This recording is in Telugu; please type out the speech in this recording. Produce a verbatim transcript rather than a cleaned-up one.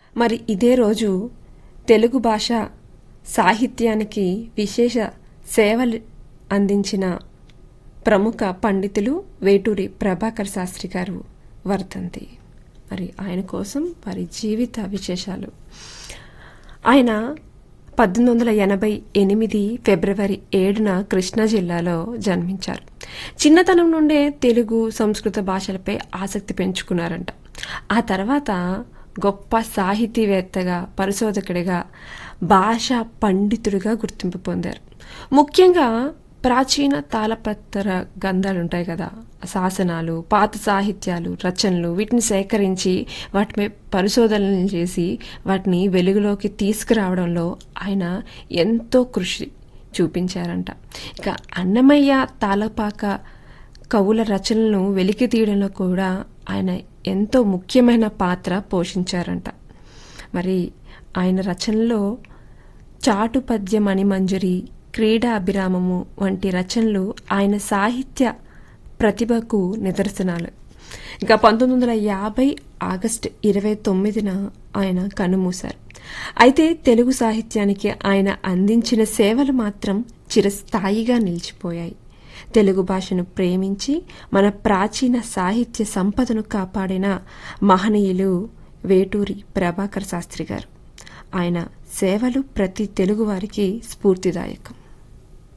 మరి ఇదే రోజు తెలుగు భాష సాహిత్యానికి విశేష సేవలు అందించిన ప్రముఖ పండితులు వేటూరి ప్రభాకర్ శాస్త్రి గారు వర్ధంతి. మరి ఆయన కోసం వారి జీవిత విశేషాలు. ఆయన పద్దెనిమిది వందల ఎనభై ఎనిమిది ఫిబ్రవరి ఏడున కృష్ణా జిల్లాలో జన్మించారు. చిన్నతనం నుండే తెలుగు సంస్కృత భాషలపై ఆసక్తి పెంచుకున్నారంట. ఆ తర్వాత గొప్ప సాహితీవేత్తగా, పరిశోధకుడిగా, భాషా పండితుడిగా గుర్తింపు పొందారు. ముఖ్యంగా ప్రాచీన తాళపత్ర గ్రంథాలుంటాయి కదా, శాసనాలు, పాత సాహిత్యాలు, రచనలు, వీటిని సేకరించి వాటిపై పరిశోధనలు చేసి వాటిని వెలుగులోకి తీసుకురావడంలో ఆయన ఎంతో కృషి చూపించారంట. ఇక అన్నమయ్య తాళపాక కవుల రచనలను వెలికి తీయడంలో కూడా ఆయన ఎంతో ముఖ్యమైన పాత్ర పోషించారంట. మరి ఆయన రచనలో చాటుపద్య మణిమంజరి, క్రీడా అభిరామము వంటి రచనలు ఆయన సాహిత్య ప్రతిభకు నిదర్శనాలు. ఇంకా పంతొమ్మిది వందల యాభై ఆగస్టు ఇరవై తొమ్మిదిన ఆయన కన్నుమూశారు. అయితే తెలుగు సాహిత్యానికి ఆయన అందించిన సేవలు మాత్రం చిరస్థాయిగా నిలిచిపోయాయి. తెలుగు భాషను ప్రేమించి మన ప్రాచీన సాహిత్య సంపదను కాపాడిన మహనీయులు వేటూరి ప్రభాకర్ శాస్త్రి గారు. ఆయన సేవలు ప్రతి తెలుగువారికి స్ఫూర్తిదాయకం.